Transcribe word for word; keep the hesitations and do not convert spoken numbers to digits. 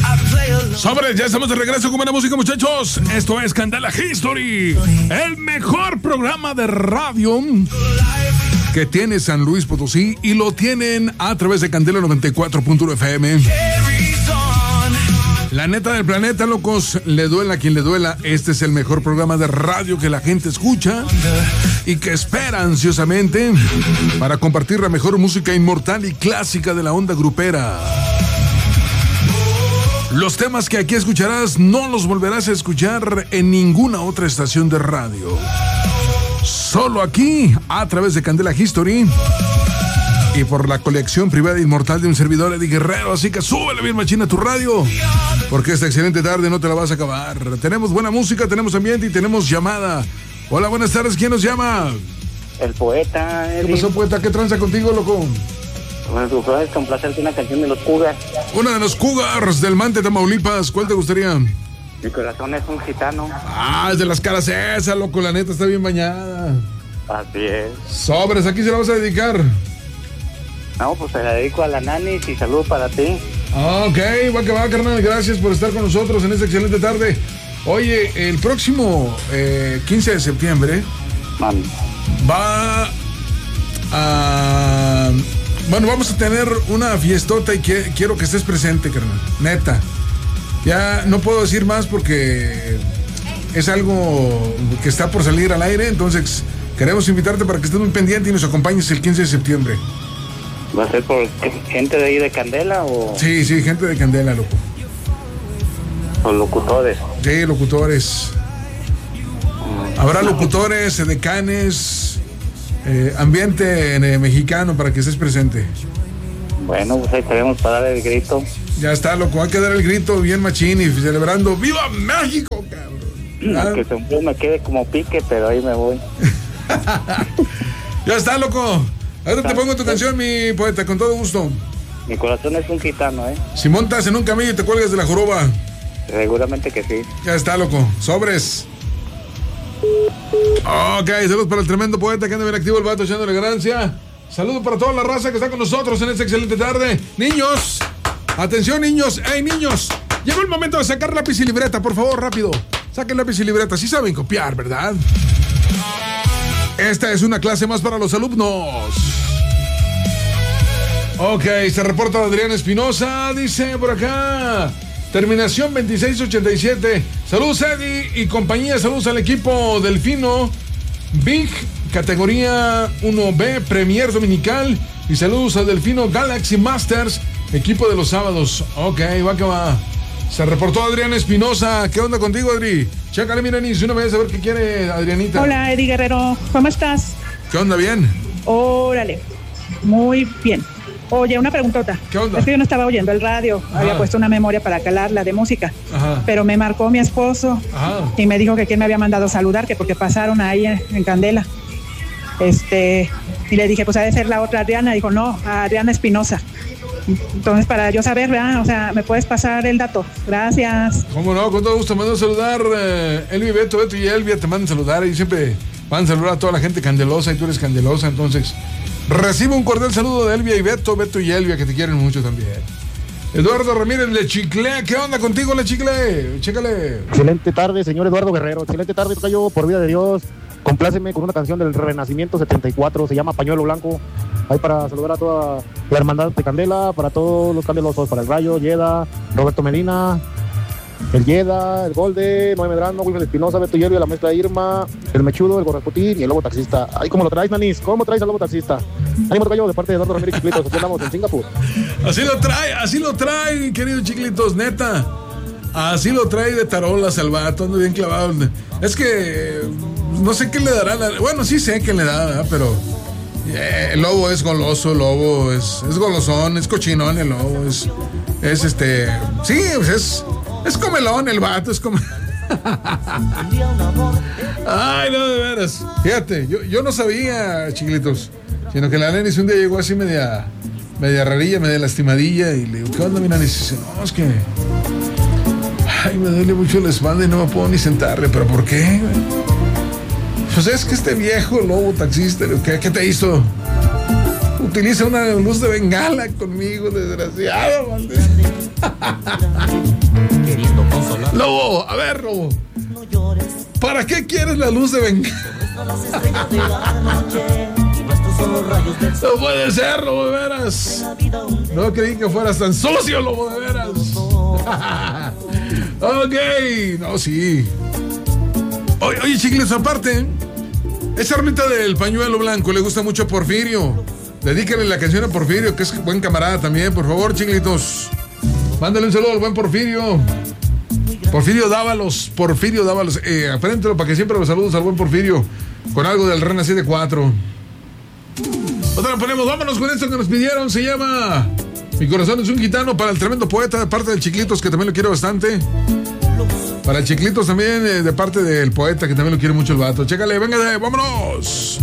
Sobre, ya estamos de regreso con buena música, muchachos. Esto es Candela History, el mejor programa de radio que tiene San Luis Potosí, y lo tienen a través de Candela noventa y cuatro punto uno F M. La neta del planeta, locos, le duela a quien le duela. Este es el mejor programa de radio que la gente escucha y que espera ansiosamente para compartir la mejor música inmortal y clásica de la onda grupera. Los temas que aquí escucharás no los volverás a escuchar en ninguna otra estación de radio. Solo aquí, a través de Candela History y por la colección privada inmortal de un servidor, Eddie Guerrero. Así que súbele bien machina a tu radio, porque esta excelente tarde no te la vas a acabar. Tenemos buena música, tenemos ambiente y tenemos llamada. Hola, buenas tardes, ¿quién nos llama? El poeta, Eddie. ¿Qué pasó, poeta? ¿Qué tranza contigo, loco? Bueno, tu es complacerte una canción de los Cougars. Una de los Cougars del Mante, Tamaulipas. ¿Cuál te gustaría? Mi corazón es un gitano. Ah, es de las caras esa, loco. La neta está bien bañada. Así es. Sobres, ¿aquí se la vas a dedicar? No, pues se la dedico a la Nani y saludos para ti. Ah, ok, va que va, carnal. Gracias por estar con nosotros en esta excelente tarde. Oye, el próximo eh, quince de septiembre Man. va a... Bueno, vamos a tener una fiestota y que, quiero que estés presente, carnal. Neta. Ya no puedo decir más porque es algo que está por salir al aire. Entonces queremos invitarte para que estés muy pendiente y nos acompañes el quince de septiembre. ¿Va a ser por gente de ahí de Candela o...? Sí, sí, gente de Candela, loco. ¿O locutores? Sí, locutores. Habrá locutores, edecanes, eh, ambiente eh, mexicano para que estés presente. Bueno, pues ahí tenemos para dar el grito. Ya está, loco, hay que dar el grito bien machín y celebrando ¡Viva México, cabrón! ¿Ah? Que siempre me quede como pique, pero ahí me voy. Ya está, loco. Ahora te pongo tu canción, mi poeta, con todo gusto. Mi corazón es un gitano, ¿eh? Si montas en un camello y te cuelgas de la joroba. Seguramente que sí. Ya está, loco. Sobres. Ok, saludos para el tremendo poeta que anda bien activo, el vato echándole ganancia. Saludos para toda la raza que está con nosotros en esta excelente tarde. Niños, atención, niños. ¡Ey, niños! Llegó el momento de sacar lápiz y libreta, por favor, rápido. Saquen lápiz y libreta. Sí saben copiar, ¿verdad? Esta es una clase más para los alumnos. Ok, se reporta Adrián Espinosa. Dice por acá, terminación veintiséis ochenta y siete. Saludos, Eddie y compañía. Saludos al equipo Delfino Big, categoría uno B, Premier Dominical. Y saludos a Delfino Galaxy Masters, equipo de los sábados. Ok, va que va. Se reportó Adrián Espinosa. ¿Qué onda contigo, Adri? Chécale, mira, ni una vez a ver qué quiere Adrianita. Hola, Eddie Guerrero. ¿Cómo estás? ¿Qué onda? ¿Bien? Órale. Muy bien. Oye, una preguntota. ¿Qué onda? Es que yo no estaba oyendo el radio. Ajá. Había puesto una memoria para calarla de música. Ajá. Pero me marcó mi esposo. Ajá. Y me dijo que quién me había mandado saludar, que porque pasaron ahí en, en Candela. Este, y le dije, pues ha de ser la otra Adriana. Dijo, no, Adriana Espinosa. Entonces, para yo saber, ¿verdad? O sea, ¿me puedes pasar el dato? Gracias. ¿Cómo no? Con todo gusto. Mando a saludar. Eh, Elvi, Beto, Beto y Elvia te mandan a saludar. Y siempre van a saludar a toda la gente candelosa y tú eres candelosa. Entonces, recibe un cordial saludo de Elvia y Beto, Beto y Elvia, que te quieren mucho también. Eduardo Ramírez, Le Chicle. ¿Qué onda contigo, Le Chicle? Chécale. Excelente tarde, señor Eduardo Guerrero. Excelente tarde, tocayo, por vida de Dios. Compláceme con una canción del Renacimiento setenta y cuatro. Se llama Pañuelo Blanco. Ahí para saludar a toda la hermandad de Candela, para todos los candelosos, para el Rayo, Yeda, Roberto Medina, el Yeda, el Golde, Noé Medrano, Wilfred Espinosa, Beto Hierro, la mezcla Irma, el Mechudo, el Gorraputín y el Lobo Taxista. Ahí como lo traes, Nanis, ¿cómo traes al Lobo Taxista? Ánimo, tocayo, de parte de Eduardo Ramírez Chiclitos. Aquí andamos en Singapur. Así lo trae, así lo trae, queridos Chiclitos, neta. Así lo trae de tarolas al vato, ando bien clavado. Es que no sé qué le dará. La, bueno, sí sé qué le da, ¿verdad? Pero eh, el lobo es goloso, el lobo es, es golosón, es cochinón el lobo, es, es este, sí, pues es, es comelón el vato, es como... Ay, no, de veras. Fíjate, yo, yo no sabía, Chiclitos, sino que la Nenis un día llegó así media, media rarilla, media lastimadilla, y le digo, ¿qué onda, mi Nenis? Y dice, no, es que... Ay, me duele mucho la espalda y no me puedo ni sentarle. ¿Pero por qué? Pues es que este viejo lobo taxista, ¿qué, qué te hizo? Utiliza una luz de bengala conmigo, desgraciado, maldito. Lobo. A ver, Lobo. ¿Para qué quieres la luz de venganza? No puede ser, Lobo, de veras. No creí que fueras tan sucio, Lobo, de veras. Ok, no, sí. Oye, oye, chicles, aparte, esa rolita del pañuelo blanco le gusta mucho a Porfirio. Dedícale la canción a Porfirio, que es buen camarada también, por favor, chiglitos. Mándale un saludo al buen Porfirio. Porfirio Dávalos, Porfirio Dávalos. Eh, apréndelo para que siempre los saludos al buen Porfirio. Con algo del Rena siete cuatro. Otra ponemos, vámonos con esto que nos pidieron. Se llama Mi corazón es un gitano, para el tremendo poeta, de parte del Chiclitos, que también lo quiero bastante. Para el Chiclitos también, eh, de parte del poeta, que también lo quiere mucho el vato. Chécale, venga, vámonos.